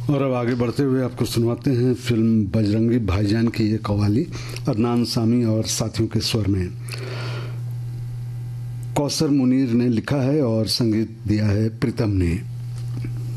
और अब आगे बढ़ते हुए आपको सुनवाते हैं फिल्म बजरंगी भाईजान की ये कव्वाली अदनान सामी और साथियों के स्वर में। कौसर मुनीर ने लिखा है और संगीत दिया है प्रीतम ने।